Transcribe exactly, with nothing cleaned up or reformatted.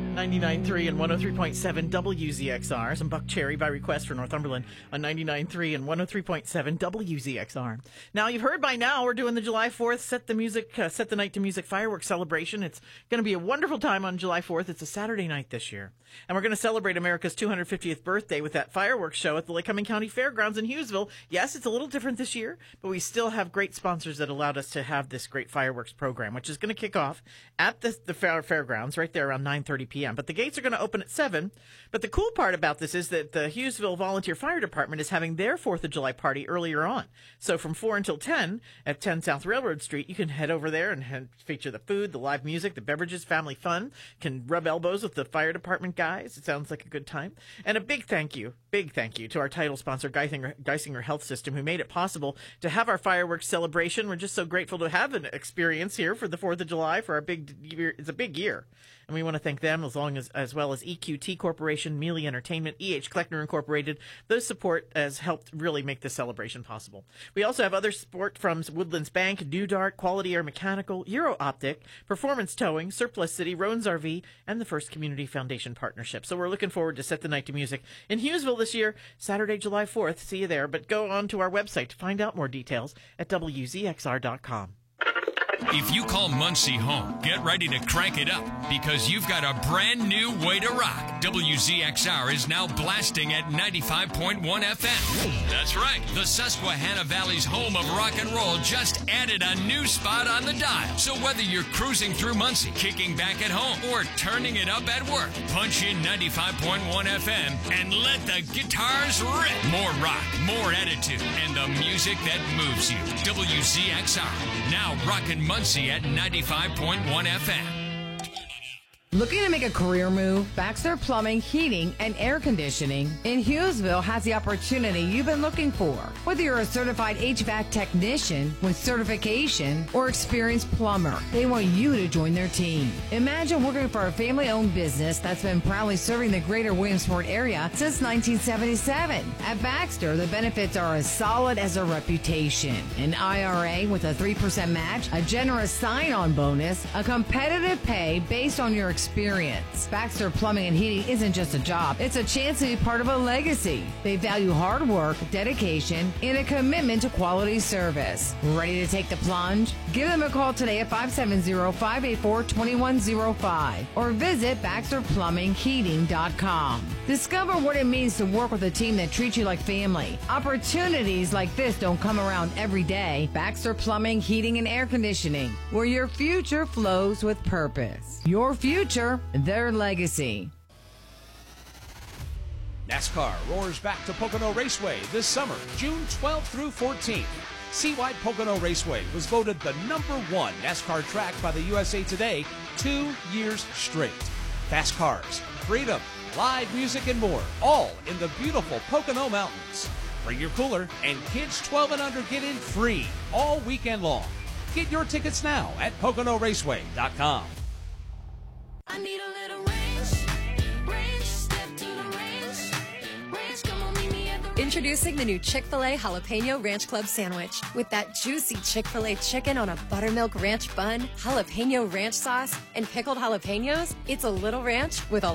ninety-nine point three and one oh three point seven W Z X R. Some Buck Cherry by request for Northumberland on ninety-nine point three and one oh three point seven W Z X R. Now, you've heard by now, we're doing the July fourth Set the Music, uh, Set the Night to Music fireworks celebration. It's going to be a wonderful time on July fourth. It's a Saturday night this year. And we're going to celebrate America's two hundred fiftieth birthday with that fireworks show at the Lycoming County Fairgrounds in Hughesville. Yes, it's a little different this year, but we still have great sponsors that allowed us to have this great fireworks program, which is going to kick off at the, the fair, fairgrounds right there around nine thirty p.m. But the gates are going to open at seven. But the cool part about this is that the Hughesville Volunteer Fire Department is having their fourth of July party earlier on. So from four until ten at ten South Railroad Street, you can head over there and head, feature the food, the live music, the beverages, family fun, can rub elbows with the fire department guys. It sounds like a good time. And a big thank you, big thank you to our title sponsor, Geisinger, Geisinger Health System, who made it possible to have our fireworks celebration. We're just so grateful to have an experience here for the fourth of July for our big year. It's a big year. And we want to thank them as long as as well as E Q T Corporation, Mealy Entertainment, E H Kleckner Incorporated. Those support has helped really make this celebration possible. We also have other support from Woodlands Bank, New Dart, Quality Air Mechanical, Euro Optic, Performance Towing, Surplus City, Roans R V, and the First Community Foundation Partnership. So we're looking forward to Set the Night to Music in Hughesville this year, Saturday, July fourth. See you there. But go on to our website to find out more details at W Z X R dot com. If you call Muncie home, get ready to crank it up because you've got a brand new way to rock. W Z X R is now blasting at ninety-five point one F M. That's right. The Susquehanna Valley's home of rock and roll just added a new spot on the dial. So whether you're cruising through Muncie, kicking back at home, or turning it up at work, punch in ninety-five point one F M and let the guitars rip. More rock, more attitude, and the music that moves you. W Z X R, now rockin' Muncie at ninety-five point one F M. Looking to make a career move? Baxter Plumbing, Heating, and Air Conditioning in Hughesville has the opportunity you've been looking for. Whether you're a certified H V A C technician with certification or experienced plumber, they want you to join their team. Imagine working for a family-owned business that's been proudly serving the greater Williamsport area since nineteen seventy-seven. At Baxter, the benefits are as solid as a reputation. An I R A with a three percent match, a generous sign-on bonus, a competitive pay based on your experience. Baxter Plumbing and Heating isn't just a job, it's a chance to be part of a legacy. They value hard work, dedication, and a commitment to quality service. Ready to take the plunge? Give them a call today at five seven zero, five eight four, two one zero five or visit Baxter Plumbing Heating dot com. Discover what it means to work with a team that treats you like family. Opportunities like this don't come around every day. Baxter Plumbing, Heating, and Air Conditioning, where your future flows with purpose. Your future, their legacy. NASCAR roars back to Pocono Raceway this summer, June twelfth through fourteenth. Seawide Pocono Raceway was voted the number one NASCAR track by the U S A Today two years straight. Fast cars, freedom, live music, and more, all in the beautiful Pocono Mountains. Bring your cooler, and kids twelve and under get in free all weekend long. Get your tickets now at Pocono Raceway dot com. I need a little range, range, step to the range, range, come on, meet me at the Introducing the new Chick-fil-A Jalapeno Ranch Club Sandwich. With that juicy Chick-fil-A chicken on a buttermilk ranch bun, jalapeno ranch sauce, and pickled jalapenos, it's a little ranch with a